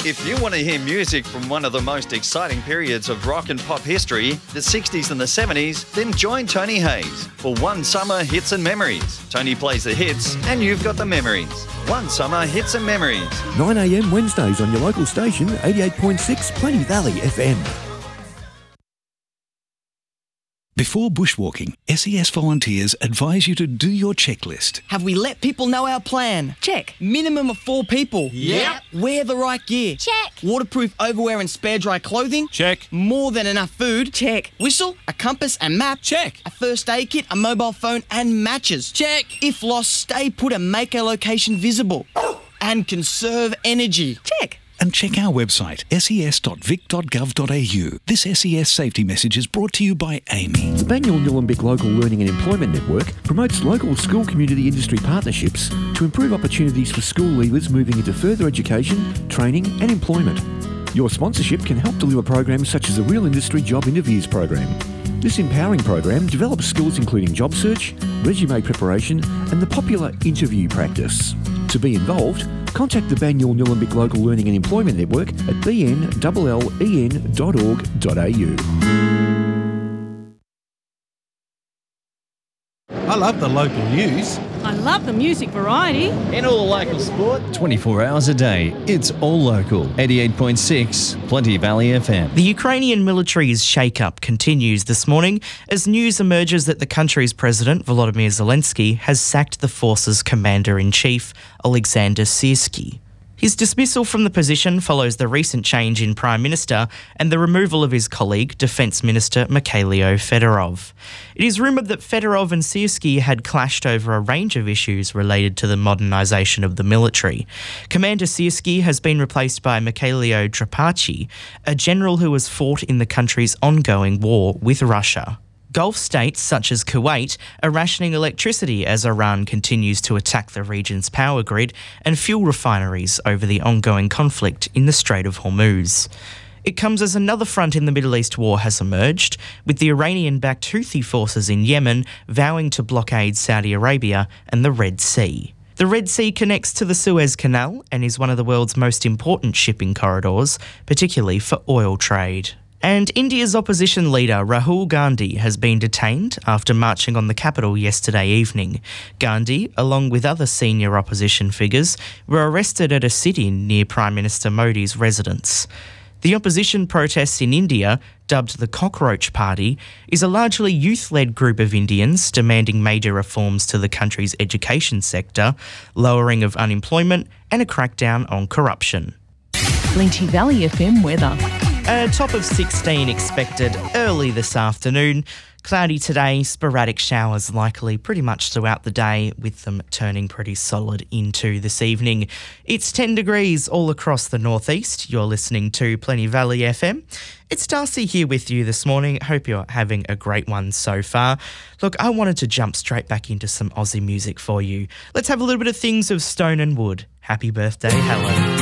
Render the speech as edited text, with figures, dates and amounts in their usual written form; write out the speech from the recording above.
If you want to hear music from one of the most exciting periods of rock and pop history, the 60s and the 70s, then join Tony Hayes for One Summer Hits and Memories. Tony plays the hits and you've got the memories. One Summer Hits and Memories. 9 a.m. Wednesdays on your local station, 88.6 Plenty Valley FM. Before bushwalking, SES volunteers advise you to do your checklist. Have we let people know our plan? Check. Minimum of 4 people? Yep. Wear the right gear? Check. Waterproof overwear and spare dry clothing? Check. More than enough food? Check. Whistle, a compass and map? Check. A first aid kit, a mobile phone and matches? Check. If lost, stay put and make our location visible. And conserve energy? Check. And check our website, ses.vic.gov.au. This SES safety message is brought to you by Amy. The Banyule Nillumbik Local Learning and Employment Network promotes local school community industry partnerships to improve opportunities for school leavers moving into further education, training and employment. Your sponsorship can help deliver programs such as the Real Industry Job Interviews program. This empowering program develops skills including job search, resume preparation and the popular interview practice. To be involved, contact the Banyule Nillumbik Local Learning and Employment Network at bnllen.org.au. I love the local news. I love the music variety. And all the local sport. 24 hours a day. It's all local. 88.6 Plenty Valley FM. The Ukrainian military's shake-up continues this morning as news emerges that the country's president, Volodymyr Zelensky, has sacked the force's commander-in-chief, Alexander Syrsky. His dismissal from the position follows the recent change in Prime Minister and the removal of his colleague, Defence Minister Mikhailo Fedorov. It is rumoured that Fedorov and Syrsky had clashed over a range of issues related to the modernisation of the military. Commander Syrsky has been replaced by Mikhailo Drapachi, a general who has fought in the country's ongoing war with Russia. Gulf states such as Kuwait are rationing electricity as Iran continues to attack the region's power grid and fuel refineries over the ongoing conflict in the Strait of Hormuz. It comes as another front in the Middle East war has emerged, with the Iranian-backed Houthi forces in Yemen vowing to blockade Saudi Arabia and the Red Sea. The Red Sea connects to the Suez Canal and is one of the world's most important shipping corridors, particularly for oil trade. And India's opposition leader Rahul Gandhi has been detained after marching on the capital yesterday evening. Gandhi, along with other senior opposition figures, were arrested at a sit-in near Prime Minister Modi's residence. The opposition protests in India, dubbed the Cockroach Party, is a largely youth-led group of Indians demanding major reforms to the country's education sector, lowering of unemployment and a crackdown on corruption. Plenty Valley FM weather. A top of 16 expected early this afternoon. Cloudy today, sporadic showers likely pretty much throughout the day, with them turning pretty solid into this evening. It's 10 degrees all across the northeast. You're listening to Plenty Valley FM. It's Darcy here with you this morning. Hope you're having a great one so far. Look, I wanted to jump straight back into some Aussie music for you. Let's have a little bit of Things of Stone and Wood. Happy birthday, Helen.